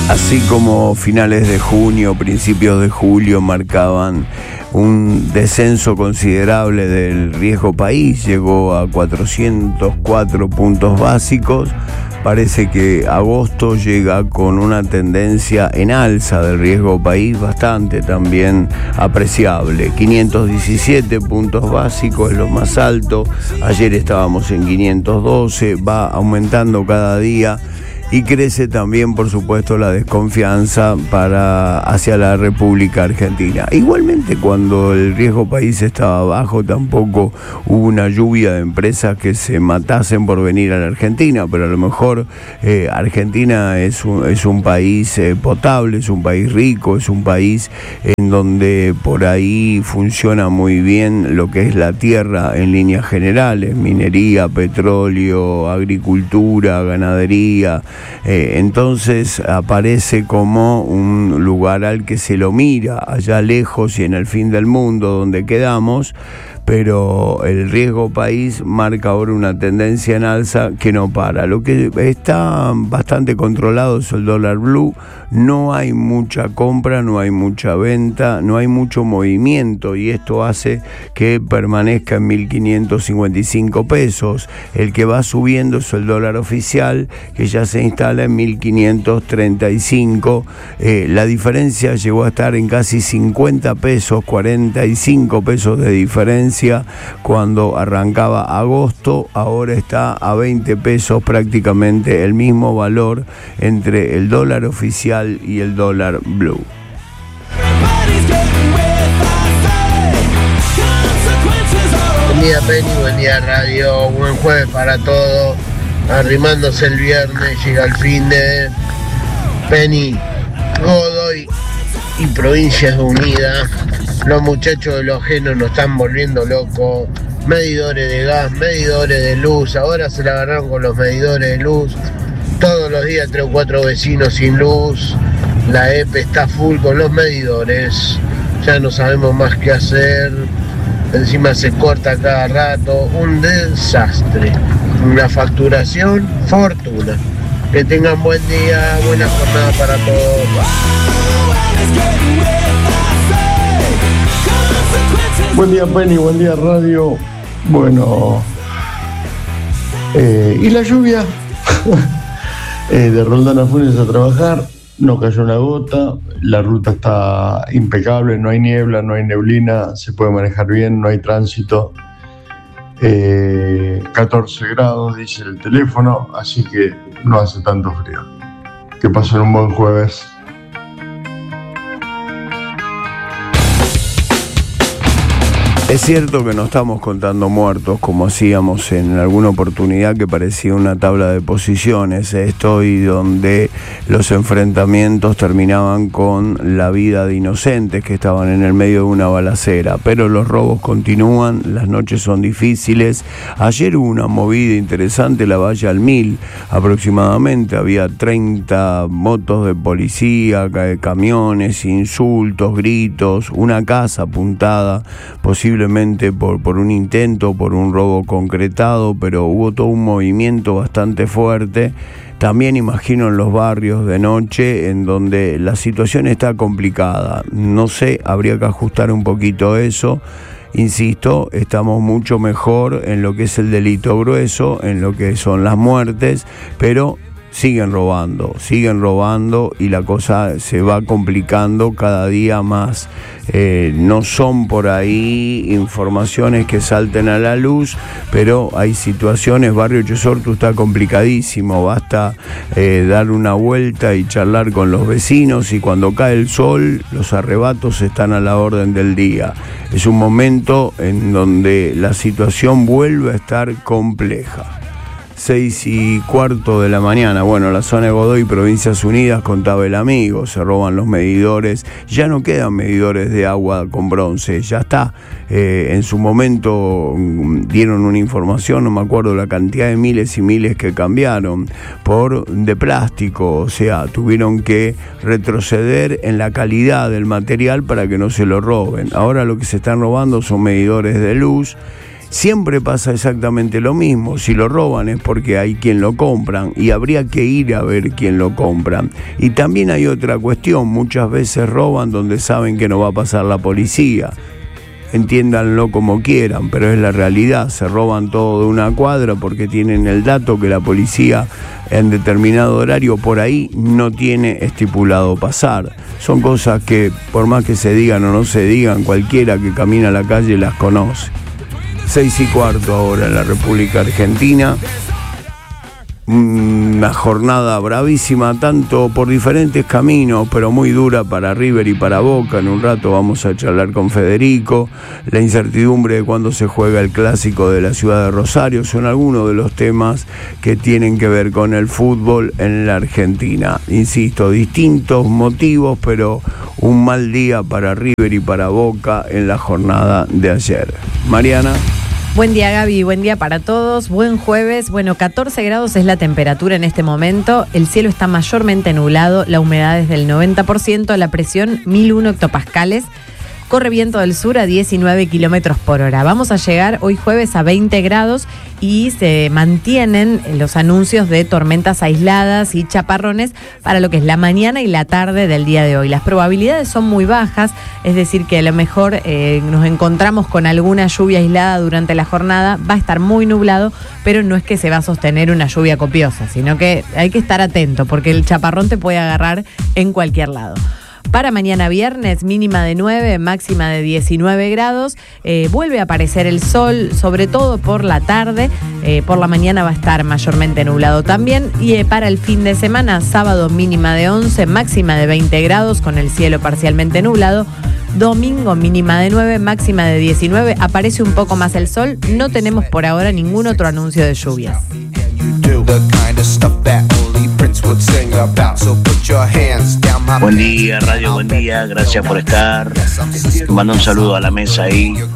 Así como finales de junio, principios de julio marcaban un descenso considerable del riesgo país, llegó a 404 puntos básicos. Parece que agosto llega con una tendencia en alza del riesgo país bastante también apreciable. 517 puntos básicos es lo más alto. Ayer estábamos en 512, va aumentando cada día. Y crece también, por supuesto, la desconfianza hacia la República Argentina. Igualmente, cuando el riesgo país estaba bajo, tampoco hubo una lluvia de empresas que se matasen por venir a la Argentina, pero a lo mejor Argentina es un país potable, es un país rico, es un país en donde por ahí funciona muy bien lo que es la tierra en líneas generales: minería, petróleo, agricultura, ganadería. Entonces aparece como un lugar al que se lo mira allá lejos y en el fin del mundo donde quedamos, pero el riesgo país marca ahora una tendencia en alza que no para. Lo que está bastante controlado es el dólar blue. No hay mucha compra, no hay mucha venta, no hay mucho movimiento, y esto hace que permanezca en 1.555 pesos. El que va subiendo es el dólar oficial, que ya se instala en 1.535. La diferencia llegó a estar en casi 50 pesos, 45 pesos de diferencia cuando arrancaba agosto. Ahora está a 20 pesos, prácticamente el mismo valor entre el dólar oficial y el dólar blue. Buen día, Penny, buen día, radio, buen jueves para todos. Arrimándose el viernes, llega el fin de Penny, Godoy y Provincias Unidas. Los muchachos de los genos nos están volviendo locos. Medidores de gas, medidores de luz, ahora se la agarraron con los medidores de luz. Todos los días 3 o 4 vecinos sin luz. La EPE está full con los medidores. Ya no sabemos más qué hacer. Encima se corta cada rato. Un desastre. Una facturación, fortuna. Que tengan buen día, buena jornada para todos. Buen día, Penny, buen día, radio. Bueno, ¿y la lluvia? De Roldán a Funes a trabajar, no cayó una gota, la ruta está impecable, no hay niebla, no hay neblina, se puede manejar bien, no hay tránsito. 14 grados, dice el teléfono, así que no hace tanto frío. Que pasen un buen jueves. Es cierto que no estamos contando muertos como hacíamos en alguna oportunidad, que parecía una tabla de posiciones, y donde los enfrentamientos terminaban con la vida de inocentes que estaban en el medio de una balacera, pero los robos continúan, las noches son difíciles. Ayer hubo una movida interesante, la Valla al Mil aproximadamente, había 30 motos de policía, camiones, insultos, gritos, una casa apuntada, posiblemente por un intento, por un robo concretado, pero hubo todo un movimiento bastante fuerte. También imagino en los barrios de noche, en donde la situación está complicada. No sé, habría que ajustar un poquito eso. Insisto, estamos mucho mejor en lo que es el delito grueso, en lo que son las muertes, pero siguen robando y la cosa se va complicando cada día más. No son por ahí informaciones que salten a la luz, pero hay situaciones. Barrio Chesortu está complicadísimo, basta dar una vuelta y charlar con los vecinos, y cuando cae el sol los arrebatos están a la orden del día. Es un momento en donde la situación vuelve a estar compleja. 6:15 de la mañana. Bueno, la zona de Godoy, Provincias Unidas, contaba el amigo, se roban los medidores, ya no quedan medidores de agua con bronce, ya está. En su momento dieron una información, no me acuerdo la cantidad de miles y miles que cambiaron por de plástico, o sea, tuvieron que retroceder en la calidad del material para que no se lo roben. Ahora lo que se están robando son medidores de luz. siempre pasa exactamente lo mismo. Si lo roban es porque hay quien lo compran y habría que ir a ver quién lo compra. Y también hay otra cuestión, muchas veces roban donde saben que no va a pasar la policía. Entiéndanlo como quieran, pero es la realidad. Se roban todo de una cuadra porque tienen el dato que la policía en determinado horario por ahí no tiene estipulado pasar. Son cosas que por más que se digan o no se digan, cualquiera que camina a la calle las conoce. 6:15 ahora en la República Argentina. Una jornada bravísima, tanto por diferentes caminos, pero muy dura para River y para Boca. En un rato vamos a charlar con Federico. La incertidumbre de cuándo se juega el clásico de la ciudad de Rosario son algunos de los temas que tienen que ver con el fútbol en la Argentina. Insisto, distintos motivos, pero un mal día para River y para Boca en la jornada de ayer. Mariana. Buen día, Gaby, buen día para todos, buen jueves. Bueno, 14 grados es la temperatura en este momento, el cielo está mayormente nublado, la humedad es del 90%, la presión 1001 hectopascales, corre viento del sur a 19 kilómetros por hora. Vamos a llegar hoy jueves a 20 grados y se mantienen los anuncios de tormentas aisladas y chaparrones para lo que es la mañana y la tarde del día de hoy. Las probabilidades son muy bajas, es decir que a lo mejor nos encontramos con alguna lluvia aislada durante la jornada. Va a estar muy nublado, pero no es que se va a sostener una lluvia copiosa, sino que hay que estar atento porque el chaparrón te puede agarrar en cualquier lado. Para mañana viernes, mínima de 9, máxima de 19 grados. Vuelve a aparecer el sol, sobre todo por la tarde. Por la mañana va a estar mayormente nublado también. Y para el fin de semana, sábado mínima de 11, máxima de 20 grados con el cielo parcialmente nublado. Domingo mínima de 9, máxima de 19. Aparece un poco más el sol. No tenemos por ahora ningún otro anuncio de lluvias. Buen día, radio, buen día, gracias por estar. Mando un saludo a la mesa ahí.